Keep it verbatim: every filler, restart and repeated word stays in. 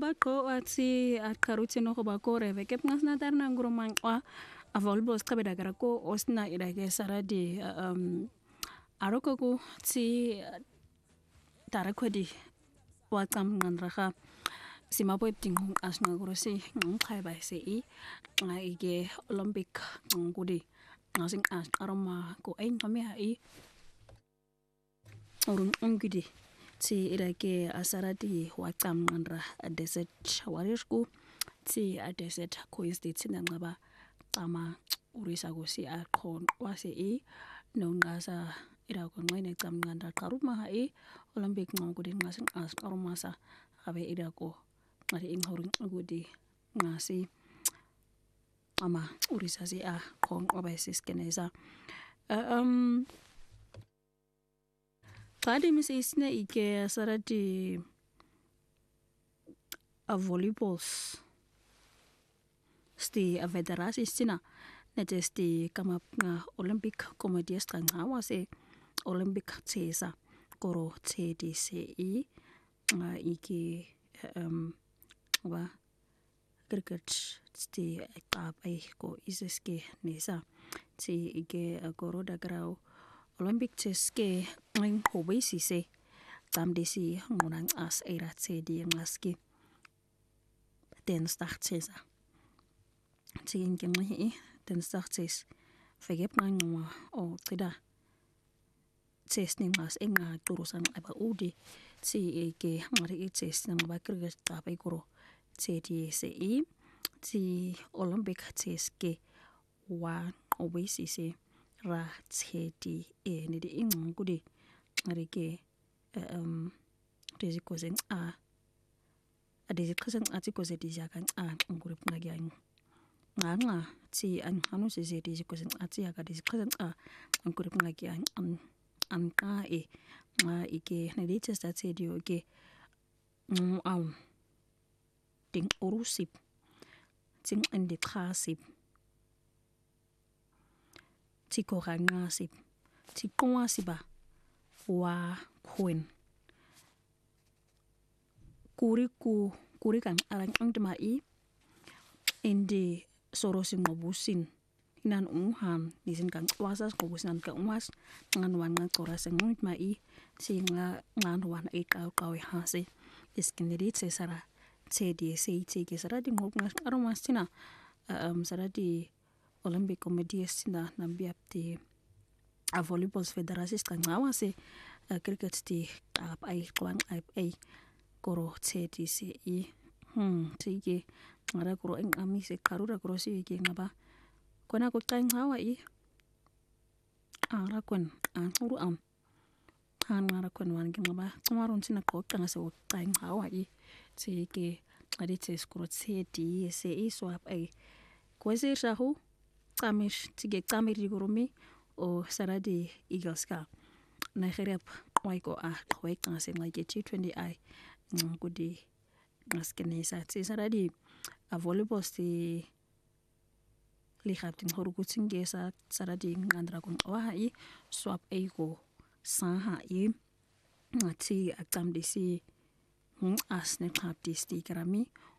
baqo athi aqharuthi no go ba ko reve ke ngasna tarna nguro manqwa a volleyball sqabeda garako osna ida ke saradi um aroko ko ti tarakhodi wa qam nganraga simapo epting asna grosi ngqai ba se i ngai ke olympic ngudi ngasing as aroma ko ai ngame ai orun ongudi ti irake asarati wa qam nganra desert warishku ti a desert ko state nangaba qama urisa ko si aqhon wase i nongasa ira ko ngene qam ngandra qaruma ai olympic ngudi ngasing as aromasa gabe ira ko ngari inghoring ngudi ngasi ama urisa si a khong obasis keneza um Kadi misi isne ike sarati a volleyballs sti a federasi stina nete sti kama nga olympic comedies kan awase olympic tsesa koro T D C I nga ike um ba cricket sti tab ai ko iseske nesa ti ike koro dagrao Olympic teske ng hobby si se tamdesi ngunang as era tsedi ngaski den startesa tigin kemhi den startes fegep ngwa o tida testing mas enga turusan aba udi ti eke ngari test nang ba kriget tapai kuro tsedi se i ti Olympic teske wa hobby si se ra tsedi e ni de ingudi arike um riziko zen a adezi khasang atiko zedi jakan a nguri pnagyan nganga ti an hanu se zedi riziko zen ati aka dezi khasang a nguri pnagyan an an ka e ma ike na de testa tsedi oke um au ding urusip ting ende khasip tiko rangasip tikwa siba wa khuen kuriku kurikan arang angdma i indi sorosin ngobusin inan umhan disin kan wasas ngobusin kan umas ngan wan ngan korasen ngma i singa ngan wan e ka ka we hase iskineri tsara tsedi sei tsege sara di ngobngas aromastina um sara di Olympic comedies na nambiapti a volleyball federasis kan ngawase uh, cricket ti ap ai kwang ai ai koro tsedi se i hmm tigi ngara koro eng ami se karura koro si ge ngaba kona ko tang hawa i ara kon an uru am han ngara kon wan ge ngaba tumaron tina ko tanga se tang hawa i tigi adi tes koro tsedi se i swap ai kwese shahu Kamish tige kamiri gurumi o saradi Eagles ka Nigeria waiko a kwai kanse like T twenty I ngudi ngaskenesa tsi saradi a volleyball sti li hapting horukutinge sa saradi ngandra kun wa i swap ego saha i ngati akamdisi as ne hapti sti karami